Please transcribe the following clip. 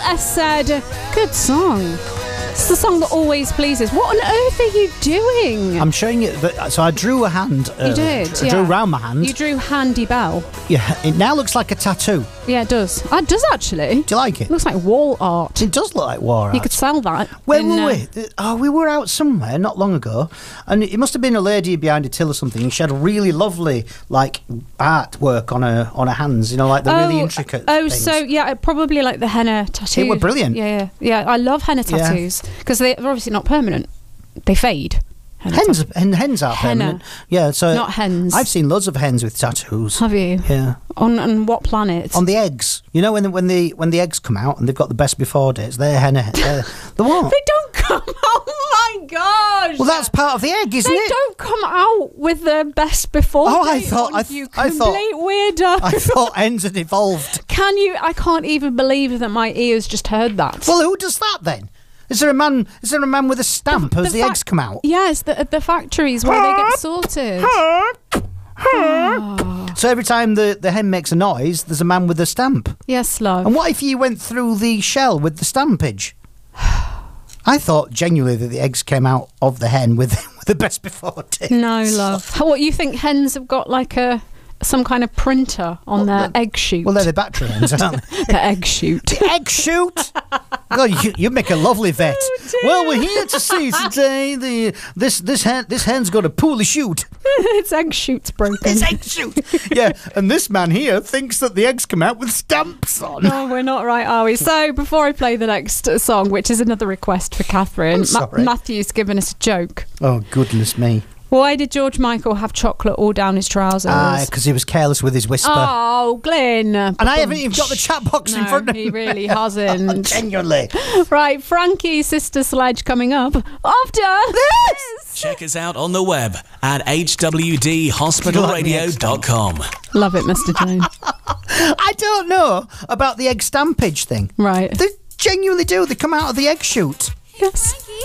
S said, good song. It's the song that always pleases. What on earth are you doing? I'm showing you. So I drew a hand. You did, I drew around my hand. You drew Handy Bell. Yeah, it now looks like a tattoo. Yeah, it does. It does actually. Do you like it? Looks like wall art. It does look like war art. You could sell that. Where were we? Oh, we were out somewhere not long ago, and it must have been a lady behind a till or something. She had a really lovely, like, artwork on her hands. You know, like the really intricate. things. So yeah, probably like the henna tattoos. They were brilliant. Yeah. I love henna tattoos because they're obviously not permanent. They fade. Hens are permanent. Yeah, so not hens. I've seen loads of hens with tattoos. Have you? Yeah. On what planet? On the eggs. You know when the eggs come out and they've got the best before dates. They're henna. The what? They don't come. Oh my gosh! Well, that's part of the egg, isn't it? They don't come out with their best before. Oh, I date thought. on, you complete weirdo. I thought hens had evolved. Can you? I can't even believe that my ears just heard that. Well, who does that then? Is there a man with a stamp as the eggs come out? Yes, the factories where they get sorted. So every time the hen makes a noise, there's a man with a stamp. Yes, love. And what if you went through the shell with the stampage? I thought genuinely that the eggs came out of the hen with the best before dates. No, love. What, you think hens have got like some kind of printer on their egg chute? Well, they're the battery hens, aren't they? The egg chute. The egg chute? God, you make a lovely vet. Oh, well, we're here to see today this hen's got a poorly chute. Its egg chute's broken. Its egg chute. Yeah, and this man here thinks that the eggs come out with stamps on. No, we're not right, are we? So, before I play the next song, which is another request for Catherine, Matthew's given us a joke. Oh, goodness me. Why did George Michael have chocolate all down his trousers? Because he was careless with his whisper. Oh, Glenn. And I haven't even got the chat box in front of me. He really hasn't. Genuinely. Right, Frankie's Sister Sledge coming up after this. Check us out on the web at hwdhospitalradio.com. Love it, Mr. Jones. I don't know about the egg stampage thing. Right. They genuinely do. They come out of the egg chute. Yes.